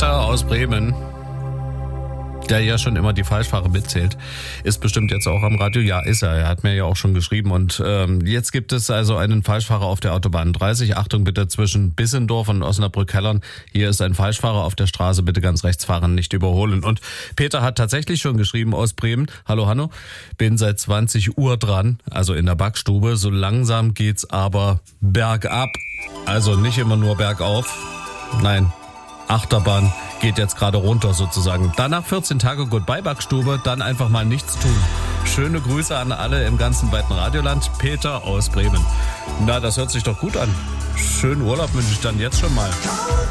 Peter aus Bremen, der ja schon immer die Falschfahrer mitzählt, ist bestimmt jetzt auch am Radio. Ja, ist er. Er hat mir ja auch schon geschrieben. Und jetzt gibt es also einen Falschfahrer auf der Autobahn 30. Achtung bitte zwischen Bissendorf und Osnabrück-Hellern. Hier ist ein Falschfahrer auf der Straße. Bitte ganz rechts fahren, nicht überholen. Und Peter hat tatsächlich schon geschrieben aus Bremen. Hallo Hanno, bin seit 20 Uhr dran, also in der Backstube. So langsam geht's aber bergab. Also nicht immer nur bergauf. Nein, Achterbahn geht jetzt gerade runter sozusagen. Danach 14 Tage Goodbye Backstube, dann einfach mal nichts tun. Schöne Grüße an alle im ganzen weiten Radioland. Peter aus Bremen. Na, das hört sich doch gut an. Schönen Urlaub wünsche ich dann jetzt schon mal.